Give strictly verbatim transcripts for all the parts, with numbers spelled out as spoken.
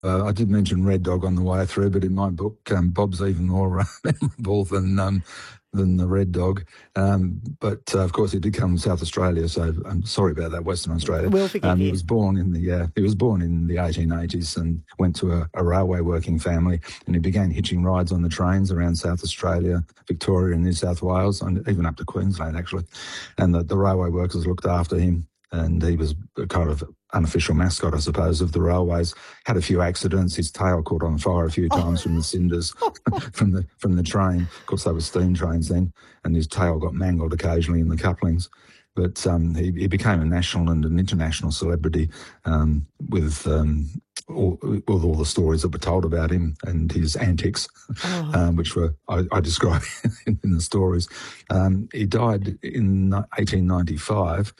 Uh, I did mention Red Dog on the way through, but in my book, um, Bob's even more uh, memorable than um, than the Red Dog. Um, but uh, of course, he did come from South Australia, so I'm sorry about that, Western Australia. We'll forgive um, you. He was born in the uh, he was born in the eighteen eighties and went to a, a railway working family, and he began hitching rides on the trains around South Australia, Victoria, and New South Wales, and even up to Queensland actually. And the, the railway workers looked after him. And he was a kind of unofficial mascot, I suppose, of the railways. Had a few accidents. His tail caught on fire a few times oh. from the cinders from the from the train. Of course, they were steam trains then, and his tail got mangled occasionally in the couplings. But um, he, he became a national and an international celebrity um, with, um, all, with all the stories that were told about him and his antics, oh. um, which were I, I describe in, in the stories. Um, he died in eighteen ninety-five.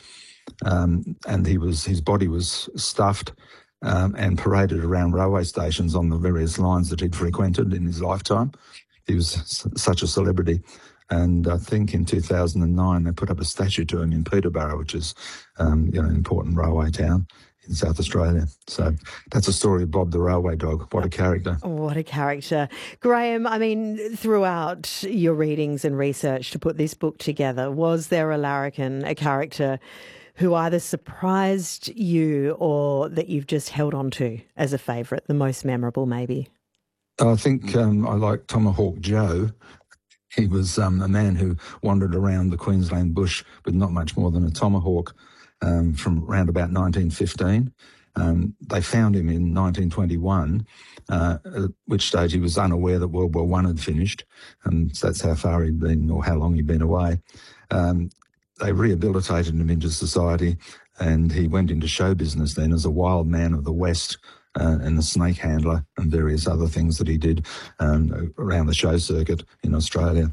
Um, and he was his body was stuffed um, and paraded around railway stations on the various lines that he'd frequented in his lifetime. He was s- such a celebrity. And I think in two thousand nine they put up a statue to him in Peterborough, which is um, you know, an important railway town in South Australia. So that's a story of Bob the Railway Dog. What a character. What a character. Graham, I mean, throughout your readings and research to put this book together, was there a larrikin, a character who either surprised you or that you've just held on to as a favourite, the most memorable maybe? I think um, I like Tomahawk Joe. He was um, a man who wandered around the Queensland bush with not much more than a tomahawk um, from around about nineteen fifteen. Um, they found him in nineteen twenty-one, uh, at which stage he was unaware that World War One had finished, and so that's how far he'd been or how long he'd been away. Um, They rehabilitated him into society, and he went into show business then as a wild man of the West uh, and a snake handler and various other things that he did um, around the show circuit in Australia.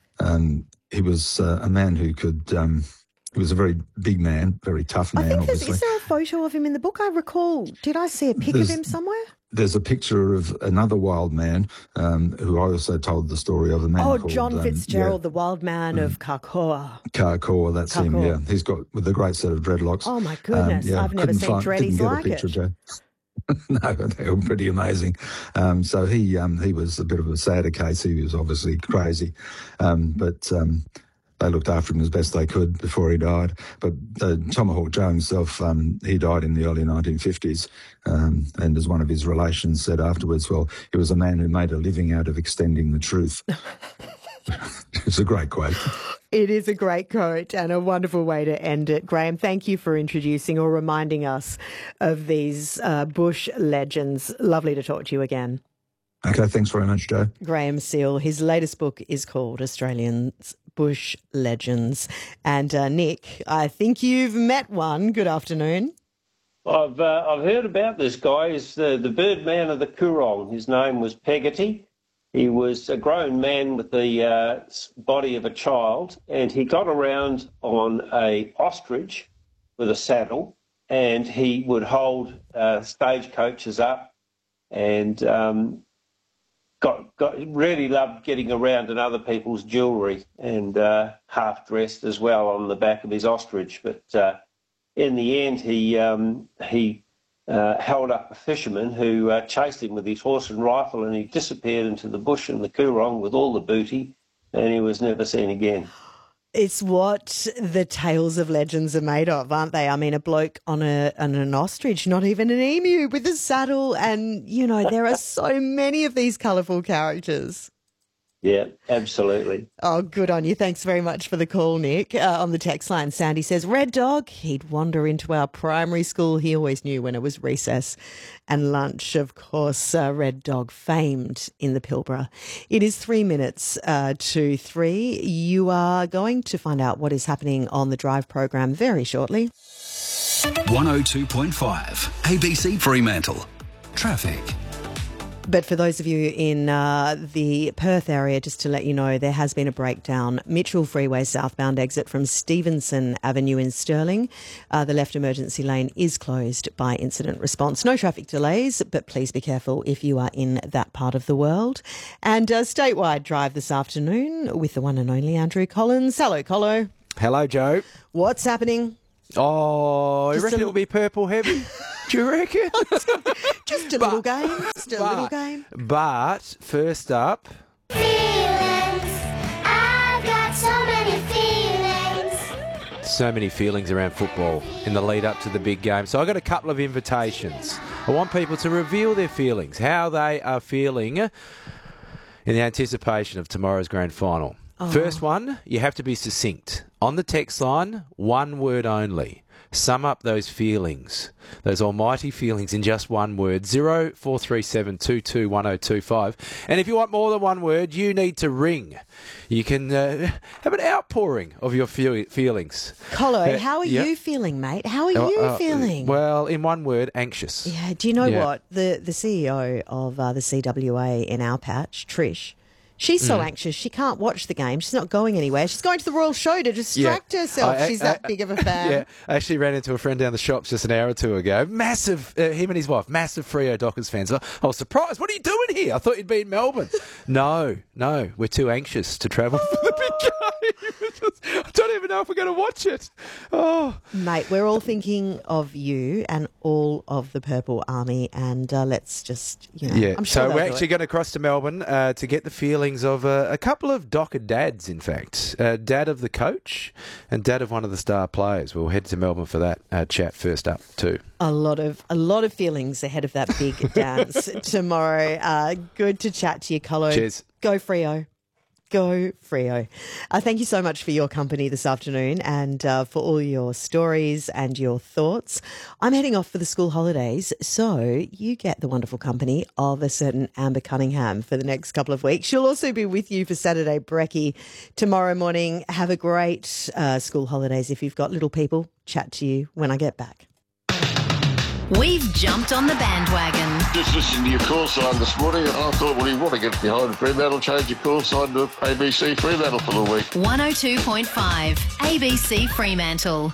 Um, he was uh, a man who could... Um, he was a very big man, very tough man, I think obviously. Is there a photo of him in the book? I recall, did I see a pic There's, of him somewhere? There's a picture of another wild man um, who I also told the story of. A man oh, called, John um, Fitzgerald, yeah, the wild man mm. of Karkoa. Karkoa, that's Karkoa. him, yeah. He's got with a great set of dreadlocks. Oh, my goodness. Um, yeah, I've never seen find, dreadies like picture, it. Joe. No, they were pretty amazing. Um, so he um, he was a bit of a sadder case. He was obviously crazy. Um, but... Um, They looked after him as best they could before he died. But uh, Tomahawk Joe himself, um, he died in the early nineteen fifties. Um, and as one of his relations said afterwards, well, he was a man who made a living out of extending the truth. It's a great quote. It is a great quote and a wonderful way to end it. Graham, thank you for introducing or reminding us of these uh, bush legends. Lovely to talk to you again. Okay, thanks very much, Joe. Graham Seal. His latest book is called Australians Bush Legends. And uh, Nick, I think you've met one. Good afternoon. I've uh, I've heard about this guy. He's the, the Birdman of the Coorong. His name was Peggotty. He was a grown man with the uh, body of a child, and he got around on a ostrich with a saddle, and he would hold uh, stagecoaches up and um, got got really loved getting around in other people's jewellery and uh, half dressed as well on the back of his ostrich. But uh, in the end, he um, he uh, held up a fisherman who uh, chased him with his horse and rifle, and he disappeared into the bush in the Coorong with all the booty, and he was never seen again. It's what the tales of legends are made of, aren't they? I mean, a bloke on, a, on an ostrich, not even an emu, with a saddle. And, you know, there are so many of these colourful characters. Yeah, absolutely. Oh, good on you. Thanks very much for the call, Nick. Uh, on the text line, Sandy says, Red Dog, he'd wander into our primary school. He always knew when it was recess and lunch. Of course, uh, Red Dog famed in the Pilbara. It is three minutes uh, to three. You are going to find out what is happening on the Drive program very shortly. one oh two point five A B C Fremantle. Traffic. But for those of you in uh, the Perth area, just to let you know, there has been a breakdown. Mitchell Freeway southbound exit from Stevenson Avenue in Stirling. Uh, the left emergency lane is closed by incident response. No traffic delays, but please be careful if you are in that part of the world. And uh, statewide drive this afternoon with the one and only Andrew Collins. Hello, Collo. Hello, Joe. What's happening? Oh, you Just reckon a- it'll be purple heavy? Do you reckon? Just a But- little game. Just a little but- game. But first up, Feelings. I've got so many feelings. so many feelings around football in the lead up to the big game. So I got a couple of invitations. I want people to reveal their feelings, how they are feeling in the anticipation of tomorrow's grand final. First one, you have to be succinct. On the text line, one word only. Sum up those feelings, those almighty feelings in just one word. zero four three seven two two one zero two five. And if you want more than one word, you need to ring. You can uh, have an outpouring of your feel- feelings. Colo, Uh, how are yeah. you feeling, mate? How are Uh, you uh, feeling? Well, in one word, anxious. Yeah, do you know Yeah. what? The the C E O of uh, the C W A in our patch, Trish, she's so Mm. anxious she can't watch the game. She's not going anywhere. She's going to the Royal Show to distract herself. I- She's I- that big of a fan. Yeah, I actually ran into a friend down the shops just an hour or two ago. Massive, uh, him and his wife, massive Freo Dockers fans. I I was surprised. What are you doing here? I thought you'd be in Melbourne. no, no, we're too anxious to travel for the big game. I don't even know if we're going to watch it. Oh, Mate, we're all thinking of you and all of the Purple Army, and uh, let's just, you know, yeah. I'm sure so they'll we're do actually it. going to cross to Melbourne uh, to get the feelings of uh, a couple of Docker dads, in fact. Uh, dad of the coach and dad of one of the star players. We'll head to Melbourne for that uh, chat first up too. A lot of a lot of feelings ahead of that big dance tomorrow. Uh, good to chat to you, Colo. Cheers. Go Freo. Go Freo. Uh, thank you so much for your company this afternoon and uh, for all your stories and your thoughts. I'm heading off for the school holidays, so you get the wonderful company of a certain Amber Cunningham for the next couple of weeks. She'll also be with you for Saturday Brekkie tomorrow morning. Have a great uh, school holidays if you've got little people. Chat to you when I get back. We've jumped on the bandwagon. Just listening to your call sign this morning, and I thought, well, you want to get behind Fremantle, change your call sign to A B C Fremantle for the week. one oh two point five A B C Fremantle.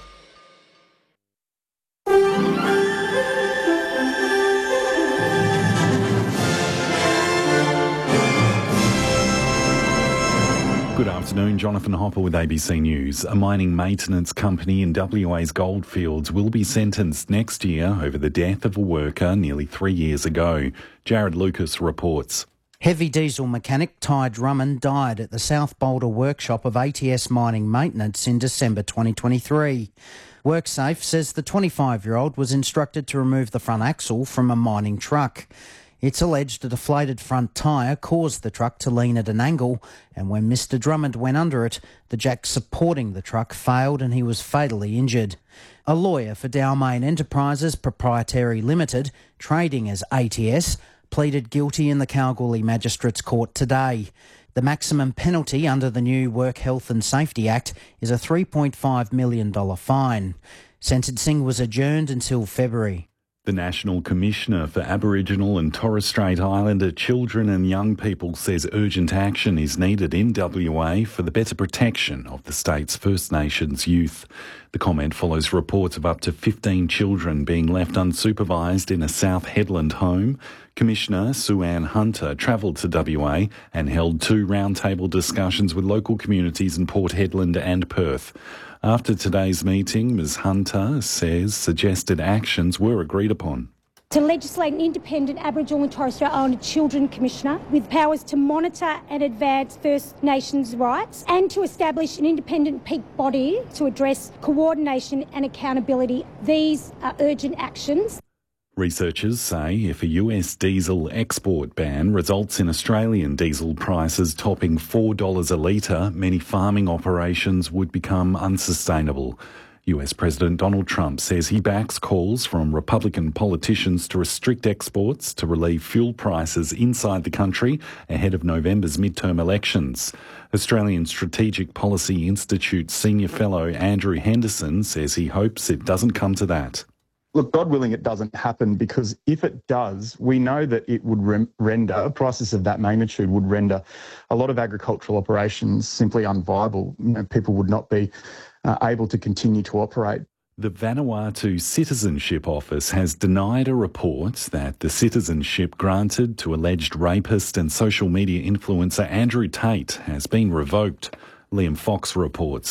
Good afternoon, Jonathan Hopper with A B C News. A mining maintenance company in W A's goldfields will be sentenced next year over the death of a worker nearly three years ago. Jared Lucas reports. Heavy diesel mechanic Ty Drummond died at the South Boulder workshop of A T S Mining Maintenance in December twenty twenty-three. WorkSafe says the twenty-five-year-old was instructed to remove the front axle from a mining truck. It's alleged a deflated front tyre caused the truck to lean at an angle, and when Mister Drummond went under it, the jack supporting the truck failed and he was fatally injured. A lawyer for Dowmain Enterprises Proprietary Limited, trading as A T S, pleaded guilty in the Kalgoorlie Magistrates Court today. The maximum penalty under the new Work Health and Safety Act is a three point five million dollars fine. Sentencing was adjourned until February. The National Commissioner for Aboriginal and Torres Strait Islander Children and Young People says urgent action is needed in W A for the better protection of the state's First Nations youth. The comment follows reports of up to fifteen children being left unsupervised in a South Headland home. Commissioner Sue-Ann Hunter travelled to W A and held two roundtable discussions with local communities in Port Hedland and Perth. After today's meeting, Miz Hunter says suggested actions were agreed upon. To legislate an independent Aboriginal and Torres Strait Islander Children Commissioner with powers to monitor and advance First Nations rights, and to establish an independent peak body to address coordination and accountability. These are urgent actions. Researchers say if a U S diesel export ban results in Australian diesel prices topping four dollars a litre, many farming operations would become unsustainable. U S President Donald Trump says he backs calls from Republican politicians to restrict exports to relieve fuel prices inside the country ahead of November's midterm elections. Australian Strategic Policy Institute Senior Fellow Andrew Henderson says he hopes it doesn't come to that. Look, God willing, it doesn't happen, because if it does, we know that it would rem- render, prices of that magnitude would render a lot of agricultural operations simply unviable. You know, people would not be uh, able to continue to operate. The Vanuatu Citizenship Office has denied a report that the citizenship granted to alleged rapist and social media influencer Andrew Tate has been revoked. Liam Fox reports.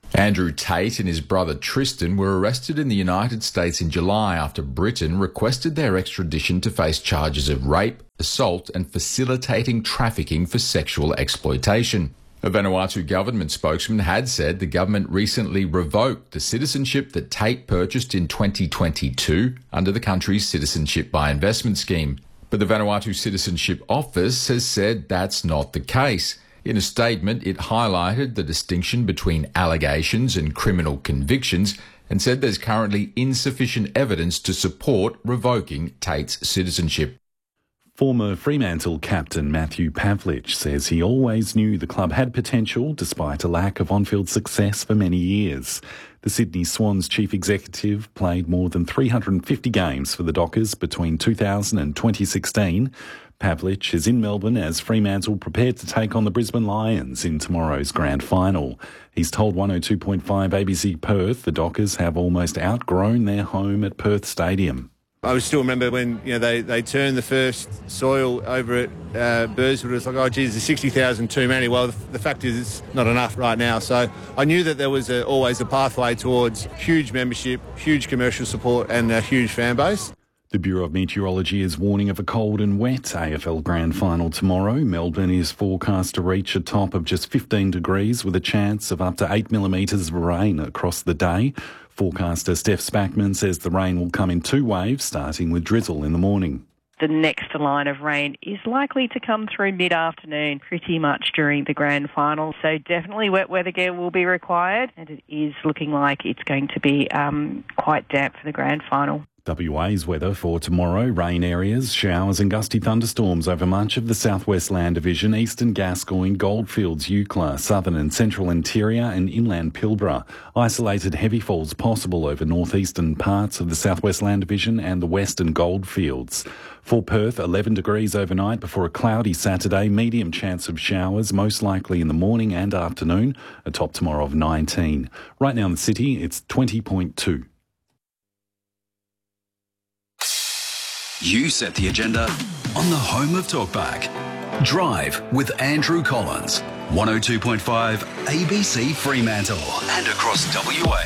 Andrew Tate and his brother Tristan were arrested in the United States in July after Britain requested their extradition to face charges of rape, assault and facilitating trafficking for sexual exploitation. A Vanuatu government spokesman had said the government recently revoked the citizenship that Tate purchased in twenty twenty-two under the country's Citizenship by Investment scheme. But the Vanuatu Citizenship Office has said that's not the case. In a statement, it highlighted the distinction between allegations and criminal convictions and said there's currently insufficient evidence to support revoking Tate's citizenship. Former Fremantle captain Matthew Pavlich says he always knew the club had potential despite a lack of on-field success for many years. The Sydney Swans chief executive played more than three hundred fifty games for the Dockers between two thousand and twenty sixteen. Pavlich is in Melbourne as Fremantle prepared to take on the Brisbane Lions in tomorrow's grand final. He's told one oh two point five A B C Perth the Dockers have almost outgrown their home at Perth Stadium. I still remember when you know they, they turned the first soil over at uh, Burswood. It was like, oh, geez, there's sixty thousand too many. Well, the, the fact is it's not enough right now. So I knew that there was a, always a pathway towards huge membership, huge commercial support and a huge fan base. The Bureau of Meteorology is warning of a cold and wet A F L Grand Final tomorrow. Melbourne is forecast to reach a top of just fifteen degrees with a chance of up to eight millimetres of rain across the day. Forecaster Steph Spackman says the rain will come in two waves, starting with drizzle in the morning. The next line of rain is likely to come through mid-afternoon, pretty much during the grand final. So definitely wet weather gear will be required, and it is looking like it's going to be um, quite damp for the grand final. W A's weather for tomorrow: rain areas, showers and gusty thunderstorms over much of the southwest land division, eastern Gascoyne, Goldfields, Eucla, southern and central interior and inland Pilbara. Isolated heavy falls possible over northeastern parts of the southwest land division and the western Goldfields. For Perth, eleven degrees overnight before a cloudy Saturday, medium chance of showers, most likely in the morning and afternoon, a top tomorrow of nineteen. Right now in the city, it's twenty point two. You set the agenda on the home of Talkback. Drive with Andrew Collins. one oh two point five A B C Fremantle and across W A.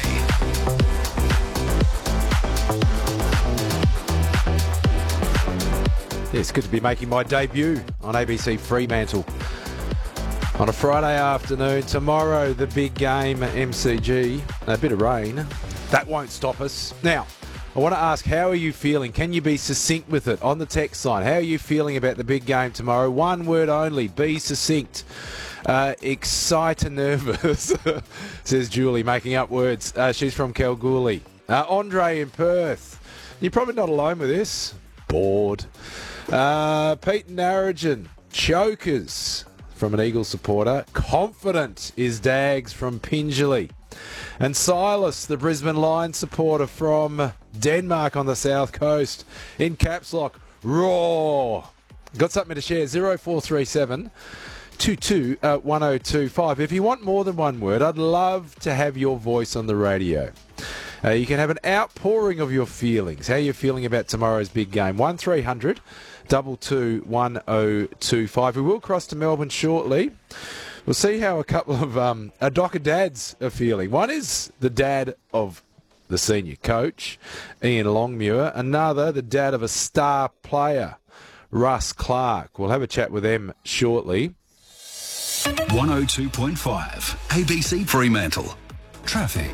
Yeah, it's good to be making my debut on A B C Fremantle on a Friday afternoon. Tomorrow, the big game at M C G. A bit of rain. That won't stop us. Now, I want to ask, how are you feeling? Can you be succinct with it on the text line? How are you feeling about the big game tomorrow? One word only, be succinct. Uh, excited, nervous, says Julie, making up words. Uh, she's from Kalgoorlie. Uh, Andre in Perth. You're probably not alone with this. Bored. Uh, Pete Narrogin, chokers from an Eagles supporter. Confident is Dags from Pingelly. And Silas, the Brisbane Lions supporter from Denmark on the south coast, in caps lock, raw. Got something to share? zero four three seven two two one oh two five. If you want more than one word, I'd love to have your voice on the radio. Uh, you can have an outpouring of your feelings. How you're feeling about tomorrow's big game. one three hundred two two one oh two five. We will cross to Melbourne shortly. We'll see how a couple of um, a dock of dads are feeling. One is the dad of the senior coach, Ian Longmuir. Another, the dad of a star player, Russ Clark. We'll have a chat with them shortly. one oh two point five A B C Fremantle. Traffic.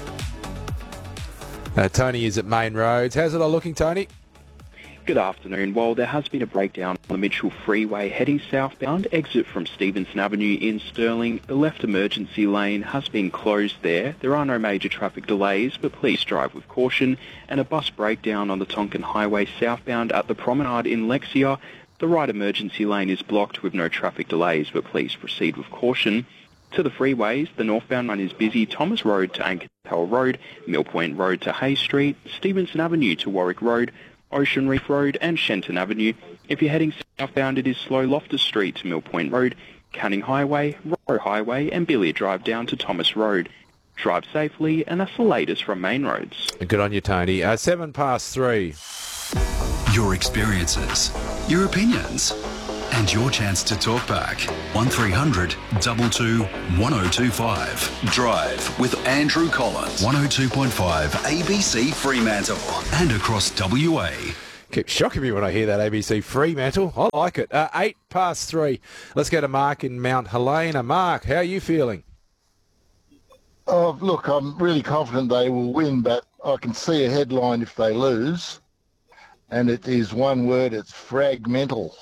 Uh, Tony is at Main Roads. How's it all looking, Tony? Good afternoon. Well, there has been a breakdown on the Mitchell Freeway heading southbound, exit from Stevenson Avenue in Stirling. The left emergency lane has been closed there. There are no major traffic delays, but please drive with caution. And a bus breakdown on the Tonkin Highway southbound at the Promenade in Lexia. The right emergency lane is blocked with no traffic delays, but please proceed with caution. To the freeways, the northbound line is busy. Thomas Road to Ankerpell Road, Millpoint Road to Hay Street, Stevenson Avenue to Warwick Road, Ocean Reef Road and Shenton Avenue. If you're heading southbound, it is slow Loftus Street to Millpoint Road, Canning Highway, Rowe Highway and Billiard Drive down to Thomas Road. Drive safely, and that's the latest from Main Roads. Good on you, Tony. Uh, seven past three. Your experiences, your opinions, and your chance to talk back. one three hundred two two one oh two five. Drive with Andrew Collins. one oh two point five A B C Fremantle and across W A. Keeps shocking me when I hear that A B C Fremantle. I like it. Uh, eight past three. Let's go to Mark in Mount Helena. Mark, how are you feeling? Oh, look, I'm really confident they will win, but I can see a headline if they lose, and it is one word, it's fragmental.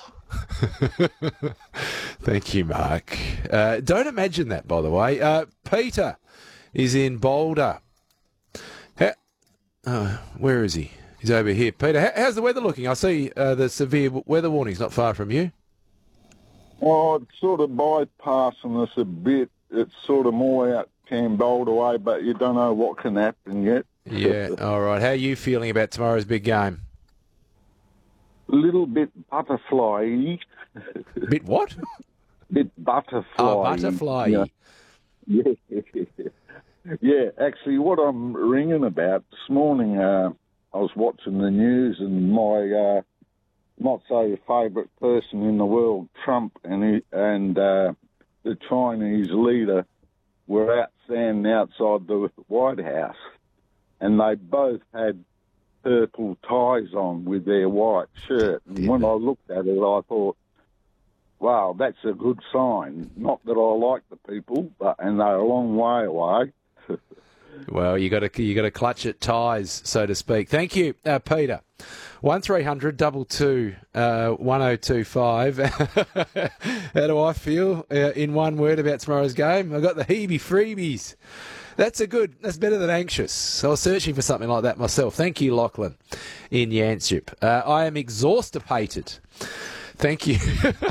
Thank you, Mark. Uh, don't imagine that, by the way. Uh, Peter is in Boulder. How, uh, where is he? He's over here. Peter, how, how's the weather looking? I see uh, the severe weather warning's not far from you. Oh, it's sort of bypassing us a bit. It's sort of more out Boulder way, but you don't know what can happen yet. Yeah, all right. How are you feeling about tomorrow's big game? A little bit butterfly. Bit what? Bit butterfly. Oh, butterfly. Yeah. Yeah. Yeah, actually, what I'm ringing about this morning, uh, I was watching the news, and my uh, not so favourite person in the world, Trump, and he, and uh, the Chinese leader were out standing outside the White House, and they both had purple ties on with their white shirt. And when I looked at it, I thought, wow, that's a good sign. Not that I like the people, but and they're a long way away. Well, you got to you got to clutch at ties, so to speak. Thank you, uh, Peter. One three hundred double two one oh two five. How do I feel uh, in one word about tomorrow's game? I got the heebie freebies. That's a good. That's better than anxious. I was searching for something like that myself. Thank you, Lachlan, in Yanship. Uh, I am exhaustipated. Thank you.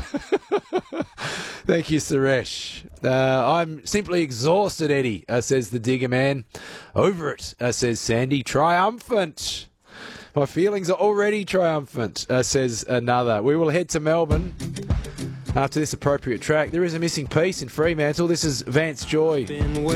Thank you, Suresh. Uh, I'm simply exhausted, Eddie, uh, says the Digger Man. Over it, uh, says Sandy. Triumphant. My feelings are already triumphant, uh, says another. We will head to Melbourne after this appropriate track. There is a missing piece in Fremantle. This is Vance Joy.